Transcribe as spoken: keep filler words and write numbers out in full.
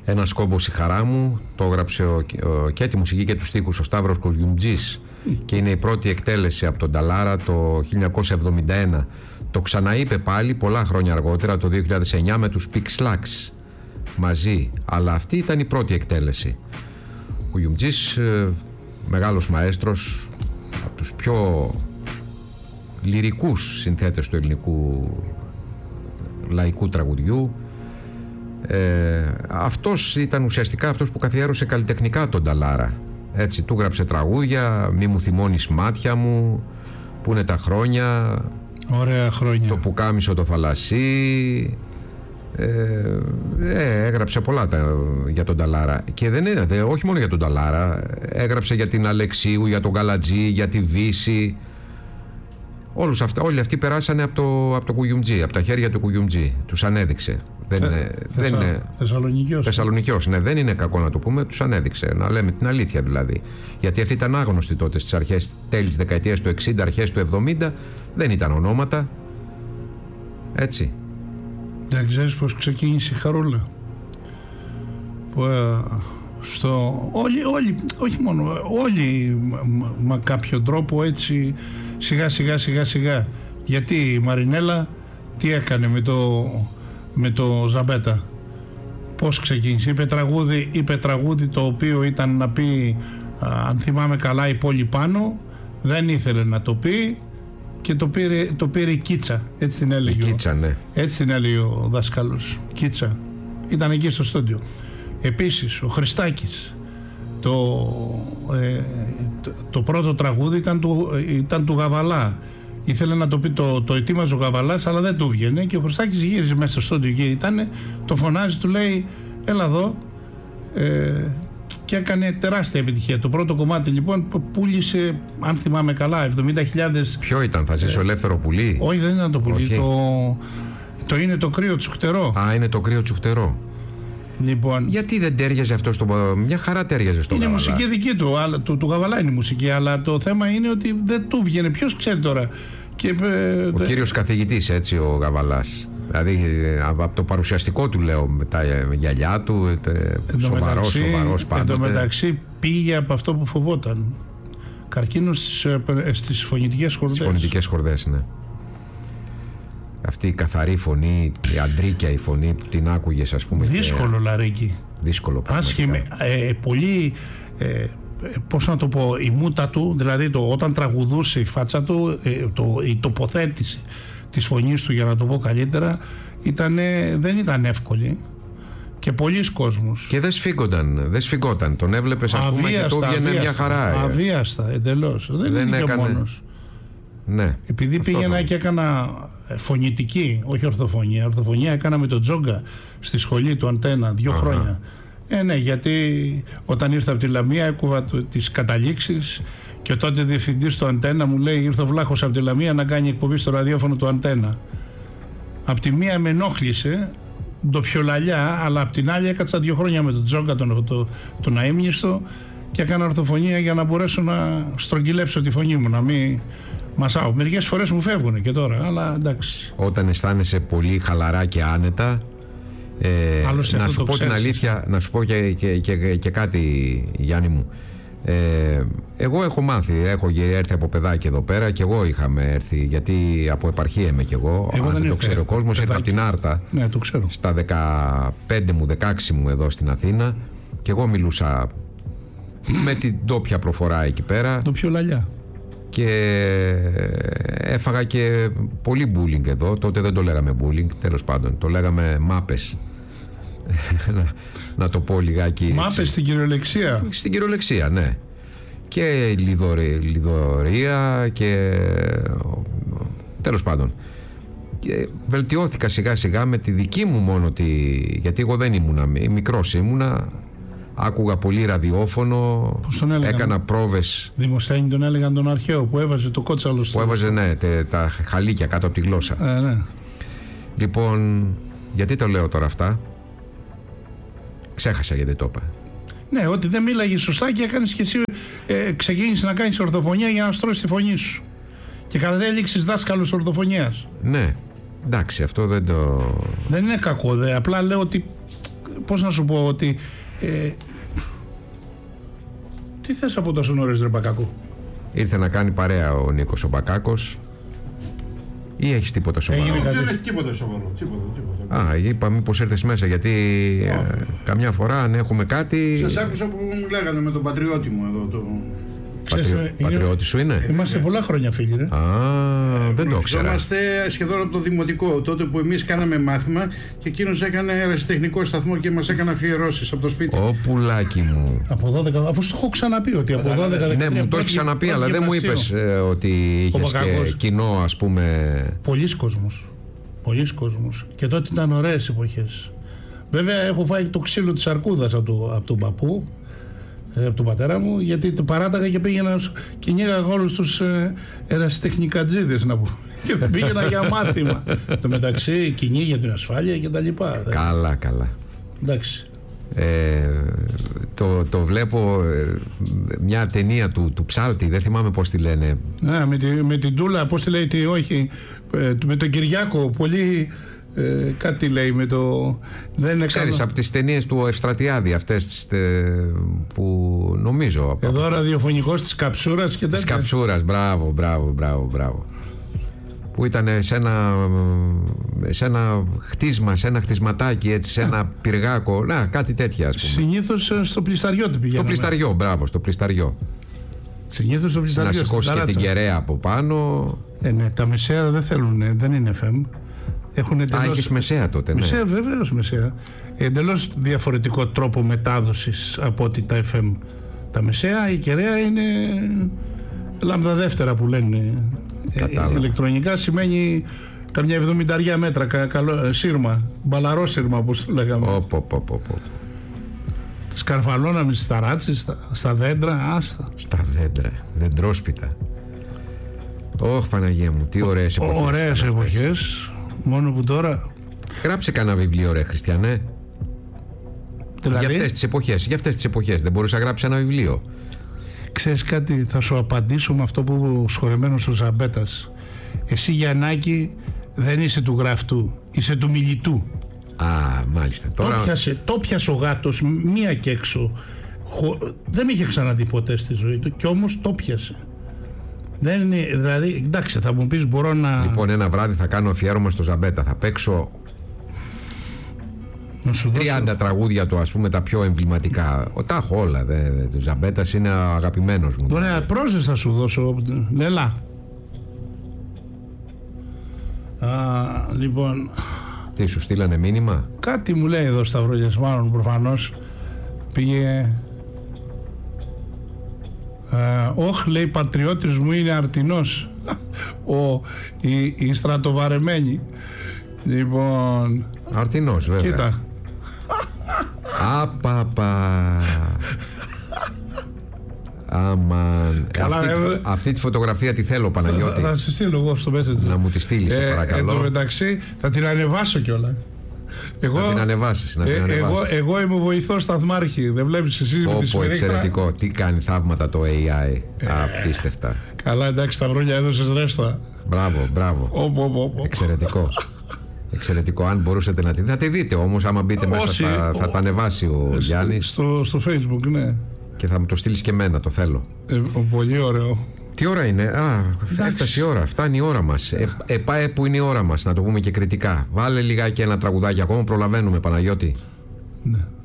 Ένας κόμπος η χαρά μου, το έγραψε ο, ο, και τη μουσική και τους στίχους ο Σταύρος Κογιουμτζής και είναι η πρώτη εκτέλεση από τον Ταλάρα το χίλια εννιακόσια εβδομήντα ένα. Το ξαναείπε πάλι πολλά χρόνια αργότερα, το δύο χιλιάδες εννιά, με τους Pix Lax μαζί, αλλά αυτή ήταν η πρώτη εκτέλεση. Ο Κογιουμτζής, ε, μεγάλος μαέστρος, από τους πιο λυρικούς συνθέτες του ελληνικού λαϊκού τραγουδιού. Ε, αυτός ήταν ουσιαστικά αυτός που καθιέρωσε καλλιτεχνικά τον Ταλάρα. Έτσι, του γράψε τραγούδια, «Μη μου θυμώνεις μάτια μου», «Πού είναι τα χρόνια», ωραία χρόνια, «Το πουκάμισο το θαλασσί». Ε, ε, έγραψε πολλά τα, για τον Ταλάρα. Και δεν είναι, δε, όχι μόνο για τον Ταλάρα, έγραψε για την Αλεξίου, για τον Καλατζή, για τη Βύση. Όλους αυτά, όλοι αυτοί περάσανε από το, από το Κογιουμτζή, από τα χέρια του Κογιουμτζή. Τους ανέδειξε. Δεν είναι, Θεσσα, δεν είναι, Θεσσαλονικιός. Θεσσαλονικιός, ναι, δεν είναι κακό να το πούμε, τους ανέδειξε. Να λέμε την αλήθεια δηλαδή. Γιατί αυτοί ήταν άγνωστοι τότε στις αρχές, τέλη της δεκαετίας του εξήντα, αρχές του εβδομήντα. Δεν ήταν ονόματα. Έτσι. Δεν ξέρεις πως ξεκίνησε η Χαρούλα. Που, ε, στο, όλοι, όλοι, όχι μόνο, όλοι με κάποιο τρόπο έτσι σιγά σιγά σιγά σιγά. Γιατί η Μαρινέλα τι έκανε με το, με το Ζαμπέτα. Πώς ξεκίνησε. Είπε τραγούδι, είπε τραγούδι το οποίο ήταν να πει, α, αν θυμάμαι καλά, η πόλη πάνω. Δεν ήθελε να το πει και το πήρε, το πήρε η Κίτσα. Έτσι την έλεγε. Η Κίτσα, ναι. Έτσι την έλεγε ο δάσκαλος. Κίτσα. Ήταν εκεί στο στούντιο. Επίσης ο Χριστάκης. Το, ε, το, το πρώτο τραγούδι ήταν του, ήταν του Γαβαλά. Ήθελε να το πει, το, το ετοίμαζε ο Γαβαλάς, αλλά δεν του βγαίνει. Και ο Χριστάκης γύριζε μέσα στο στούντιο και ήταν, το φωνάζει, του λέει έλα εδώ. Ε, και έκανε τεράστια επιτυχία. Το πρώτο κομμάτι λοιπόν πούλησε, αν θυμάμαι καλά, εβδομήντα χιλιάδες. Ποιο ήταν, θα ζήσω ε, ελεύθερο πουλί? Όχι, δεν ήταν το πουλί. Το, το είναι το κρύο τσουχτερό. Α, είναι το κρύο τσουχτερό. Λοιπόν, γιατί δεν τέριαζε αυτό στο. Μια χαρά τέριαζε στο Γαβαλά. Είναι μουσική δική του, αλλά, του, του Γαβαλά είναι η μουσική, αλλά το θέμα είναι ότι δεν του βγαίνει. Ποιος ξέρει τώρα. Και, ε, ο το... κύριος καθηγητής, έτσι, ο Γαβαλάς. Δηλαδή από το παρουσιαστικό του λέω, με τα γυαλιά του, σοβαρός, σοβαρός πάντοτε. Εν τω μεταξύ πήγε από αυτό που φοβόταν. Καρκίνο στις, στις φωνητικές χορδές. Στις φωνητικές χορδές, ναι. Αυτή η καθαρή φωνή, η αντρίκια η φωνή που την άκουγες, ας πούμε. Δύσκολο και... λαρίκι. Δύσκολο πραγματικά. Άσχημη, ε, πολύ, ε, πώς να το πω, η μούτα του, δηλαδή το, όταν τραγουδούσε η φάτσα του, ε, το, η τοποθέτηση της φωνής του, για να το πω καλύτερα, ήτανε, δεν ήταν εύκολη. Και πολλοί κόσμος. Και δεν σφίγγονταν, δεν σφιγγόταν. Τον έβλεπες, ας πούμε, και του έβγαινε μια χαρά. Αβίαστα, εντελώς. Δεν, δεν είναι έκανε... και μόνος. Ναι. Επειδή πήγαινα θα... και έκανα φωνητική, όχι ορθοφωνία. Ορθοφωνία έκανα με τον Τζόγκα στη σχολή του Αντένα δύο Αχα. χρόνια. Ε, ναι, γιατί όταν ήρθα από τη Λαμία έκουβα τις καταλήξεις και τότε διευθυντής του Αντένα μου λέει: ήρθε ο Βλάχος από τη Λαμία να κάνει εκπομπή στο ραδιόφωνο του Αντένα. Απ' τη μία με ενόχλησε, ντοπιολαλιά, αλλά απ' την άλλη έκατσα δύο χρόνια με τον Τζόγκα, τον, τον, τον αείμνηστο, και έκανα ορθοφωνία για να μπορέσω να στρογγυλέψω τη φωνή μου, να μην μασάω. Μερικές φορές μου φεύγουν και τώρα, αλλά εντάξει. Όταν αισθάνεσαι πολύ χαλαρά και άνετα, ε, να σου πω την αλήθεια, να σου πω και, και, και, και κάτι, Γιάννη μου. Ε, εγώ έχω μάθει, έχω έρθει από παιδάκι εδώ πέρα και εγώ είχαμε έρθει, γιατί από επαρχία είμαι κι εγώ. εγώ αν δεν το ξέρει ο κόσμος, ήρθα από την Άρτα. Ναι, το ξέρω. Στα δεκαπέντε μου, δεκαέξι μου εδώ στην Αθήνα, και εγώ μιλούσα με την ντόπια προφορά εκεί πέρα. Το πιο λαλιά. Και έφαγα και πολύ bullying εδώ. Τότε δεν το λέγαμε bullying, τέλος πάντων. Το λέγαμε μάπες. να, να το πω λιγάκι. Μάπες στην κυριολεξία. Στην κυριολεξία, ναι. Και λιδωρία, λιδωρία και τέλος πάντων. Και βελτιώθηκα σιγά σιγά με τη δική μου μόνο τη... Γιατί εγώ δεν ήμουνα, μικρός ήμουνα. Άκουγα πολύ ραδιόφωνο. Πώς τον έλεγαν? Έκανα πρόβες. Δημοσθένη τον έλεγαν τον αρχαίο που έβαζε το κότσαλο στο... Που έβαζε, ναι, τε, τα χαλίκια κάτω από τη γλώσσα. Ε, ναι. Λοιπόν, γιατί το λέω τώρα αυτά? Ξέχασα γιατί το είπα. Ναι, ότι δεν μίλαγε σωστά και έκανες και εσύ, ε, ξεκίνησες να κάνεις ορθοφωνία για να στρώσεις τη φωνή σου. Και κατέληξες δάσκαλος ορθοφωνίας. Ναι, εντάξει, αυτό δεν το... Δεν είναι κακό, δε. Απλά λέω ότι πώς να σου πω ότι... Ε, τι θες από τόσο νωρίς, ρε Μπακάκο? Ήρθε να κάνει παρέα ο Νίκος ο Μπακάκος. Ή έχεις τίποτα σοβαρό? Δεν έχει τίποτα σοβαρό. Τίποτα, τίποτα. Α, είπα μήπως ήρθες μέσα, γιατί ε, καμιά φορά αν έχουμε κάτι... Σας άκουσα που μου λέγανε με τον πατριώτη μου εδώ. Το... Πατρι... Ξέρεις, Πατριώτη σου είναι? Είμαστε πολλά χρόνια φίλοι, ρε. Α, δεν το ήξερα. Είμαστε σχεδόν από το δημοτικό, τότε που εμείς κάναμε μάθημα και εκείνος έκανε ερασιτεχνικό σταθμό και μας έκανε αφιερώσεις από το σπίτι. Ω πουλάκι μου. Από δώδεκα, αφού στο έχω ξαναπεί ότι από δώδεκα Ναι, μου το έχεις ξαναπεί, αλλά δεν μου είπες ε, ότι είχες και κοινό, ας πούμε. Πολλοί κόσμος. Πολλοί κόσμος. Και τότε ήταν ωραίες εποχές. Βέβαια, έχω φάει το ξύλο της αρκούδας από, το, από τον παππού, ε, από τον πατέρα μου, γιατί το παράταγα και πήγαινα, κυνήγαγα όλους τους ε, ερασιτεχνικατζίδες, να πω. Και πήγαινα για μάθημα. Το μεταξύ, κυνήγι για την ασφάλεια και τα λοιπά. Καλά, καλά. Εντάξει. Ε, το, το βλέπω ε, μια ταινία του, του Ψάλτη, δεν θυμάμαι πώς τη λένε. Α, με, τη, με την Τούλα, πώς τη λέει, τι, όχι, ε, με τον Κυριάκο, πολύ, ε, κάτι λέει με το... Δεν είναι Ξέρεις, καλό. από τις ταινίες του Ευστρατιάδη αυτές τις, τε, που νομίζω... Εδώ ραδιοφωνικός της Καψούρας και τέτοια. Της Καψούρας, μπράβο, μπράβο, μπράβο, μπράβο. Που ήταν σε ένα, σε ένα χτίσμα, σε ένα χτισματάκι, έτσι, σε ένα πυργάκο, να, κάτι τέτοια, ας πούμε. Συνήθως στο πλισταριό του πηγαίναμε. Στο πλισταριό, μπράβο, στο πλισταριό. Συνήθως στο πλισταριό. Να σηκώσει και την κεραία από πάνω. Ε, ναι, τα μεσαία δεν θέλουν, δεν είναι εφ εμ. Έχουν εντελώς... Α, έχεις μεσαία τότε, ναι. Μεσαία, βεβαίως μεσαία. Εντελώς διαφορετικό τρόπο μετάδοσης από ότι τα εφ εμ. Τα μεσαία, η κεραία είναι λάμδα δεύτερα που λένε. Κατάλαβα. Ηλεκτρονικά σημαίνει καμιά εβδομηνταριά μέτρα, κα, καλό, σύρμα, μπαλαρό σύρμα, όπως το λέγαμε. Οπ, οπ, οπ, οπ. Σκαρφαλώναμε στις ταράτσες, στα, στα δέντρα, άστα. Στα δέντρα, δεντρόσπιτα. Ωχ, Παναγία μου, τι ωραίες εποχές. Ωραίες εποχές, μόνο που τώρα... Γράψε κανένα βιβλίο, ρε Χριστιανέ. Δηλαδή, Για αυτές τις εποχές, για αυτές τις εποχές δεν μπορούσα να γράψει ένα βιβλίο? ξέρεις κάτι, θα σου απαντήσω με αυτό που σχολεμένος ο Ζαμπέτας. Εσύ, Γιαννάκη, δεν είσαι του γραφτού, είσαι του μιλητού. Α, μάλιστα. Τώρα... Το πιάσε, το πιάσε ο γάτος μία και έξω. Χω... Δεν είχε ξαναδεί ποτέ στη ζωή του και όμως το πιάσε. Δεν είναι, δηλαδή, εντάξει, θα μου πεις μπορώ να... Λοιπόν, ένα βράδυ θα κάνω αφιέρωμα στο Ζαμπέτα. Θα παίξω τριάντα τραγούδια του, ας πούμε, τα πιο εμβληματικά. Ο, τα έχω όλα. Δε, δε, ο Ζαμπέτας είναι αγαπημένος μου. Ωραία, πρόσθεση θα σου δώσω. Λέλα. Α, λοιπόν... Τι, σου στείλανε μήνυμα? Κάτι μου λέει εδώ Σταυρόλιας, μάλλον προφανώς. Πήγε... Όχ, λέει, πατριώτης μου είναι αρτινός. Ο, η, η στρατοβαρεμένη. Λοιπόν... Αρτινός, βέβαια. Κοίτα. Απαπα. Αμαν. Καλά, αυτή, ε, τη, αυτή τη φωτογραφία τη θέλω, Παναγιώτη. Θα, θα σε στείλω εγώ στο Messenger. Να μου τη στείλεις, σε παρακαλώ. Εν τω μεταξύ θα την ανεβάσω κιόλα. Εγώ, να την ανεβάσεις, να την ε, ανεβάσεις. Εγώ, εγώ είμαι βοηθός σταθμάρχη. Δεν βλέπεις εσύ με τη σφυρίχτρα? Εξαιρετικό. Τι κάνει θαύματα το έι άι. Ε, Απίστευτα. Καλά, εντάξει, Σταυρόλια, έδωσες ρέστα. Μπράβο, μπράβο. Οπ, οπ, οπ. Εξαιρετικό. Εξαιρετικό. Αν μπορούσατε να τη δείτε, θα τη δείτε όμως. Άμα μπείτε μέσα, Όσοι, θα, θα ο, τα ανεβάσει ο Γιάννης. Στο, στο Facebook, ναι. Και θα μου το στείλεις και εμένα, το θέλω. Ε, πολύ ωραίο. Τι ώρα είναι? Α, έφτασε η ώρα. Φτάνει η ώρα μας. Ε, επάε που είναι η ώρα μας, να το πούμε και κριτικά. Βάλε λιγάκι ένα τραγουδάκι ακόμα. Προλαβαίνουμε, Παναγιώτη. Ναι.